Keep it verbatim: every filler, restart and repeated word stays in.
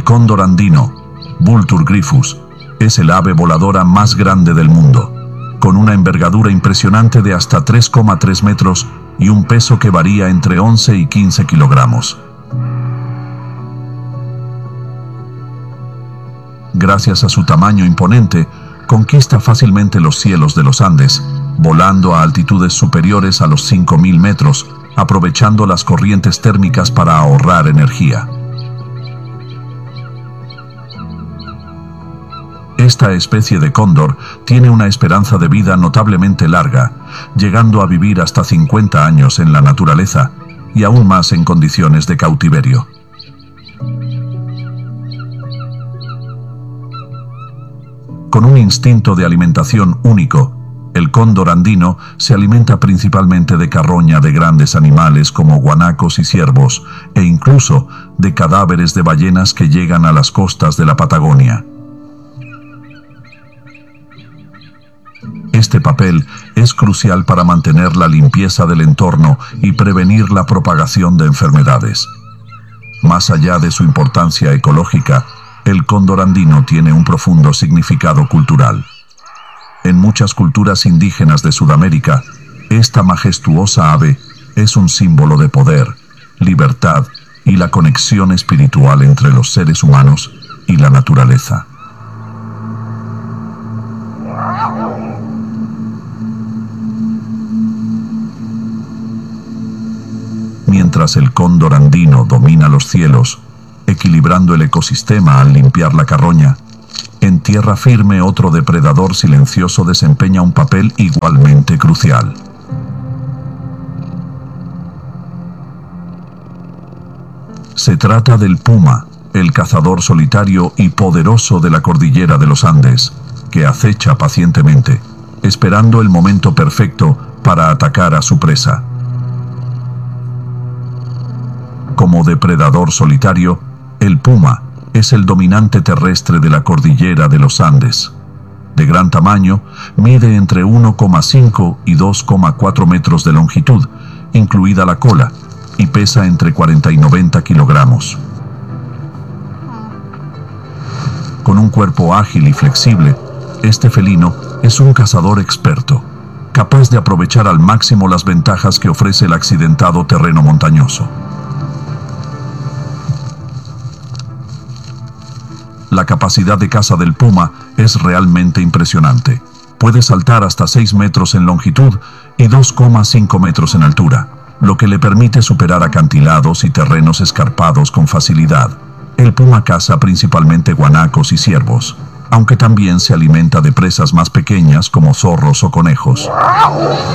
cóndor andino, Vultur gryphus, es el ave voladora más grande del mundo, con una envergadura impresionante de hasta tres coma tres metros y un peso que varía entre once y quince kilogramos. Gracias a su tamaño imponente, conquista fácilmente los cielos de los Andes, volando a altitudes superiores a los cinco mil metros, aprovechando las corrientes térmicas para ahorrar energía. Esta especie de cóndor tiene una esperanza de vida notablemente larga, llegando a vivir hasta cincuenta años en la naturaleza y aún más en condiciones de cautiverio. Con un instinto de alimentación único, el cóndor andino se alimenta principalmente de carroña de grandes animales como guanacos y ciervos, e incluso de cadáveres de ballenas que llegan a las costas de la Patagonia. Este papel es crucial para mantener la limpieza del entorno y prevenir la propagación de enfermedades. Más allá de su importancia ecológica, el cóndor andino tiene un profundo significado cultural. En muchas culturas indígenas de Sudamérica, esta majestuosa ave es un símbolo de poder, libertad y la conexión espiritual entre los seres humanos y la naturaleza. Mientras el cóndor andino domina los cielos, equilibrando el ecosistema al limpiar la carroña, en tierra firme otro depredador silencioso desempeña un papel igualmente crucial. Se trata del puma, el cazador solitario y poderoso de la cordillera de los Andes, que acecha pacientemente, esperando el momento perfecto para atacar a su presa. Como depredador solitario, el puma es el dominante terrestre de la cordillera de los Andes. De gran tamaño, mide entre uno coma cinco y dos coma cuatro metros de longitud, incluida la cola, y pesa entre cuarenta y noventa kilogramos. Con un cuerpo ágil y flexible, este felino es un cazador experto, capaz de aprovechar al máximo las ventajas que ofrece el accidentado terreno montañoso. La capacidad de caza del puma es realmente impresionante. Puede saltar hasta seis metros en longitud y dos coma cinco metros en altura, lo que le permite superar acantilados y terrenos escarpados con facilidad. El puma caza principalmente guanacos y ciervos, aunque también se alimenta de presas más pequeñas como zorros o conejos.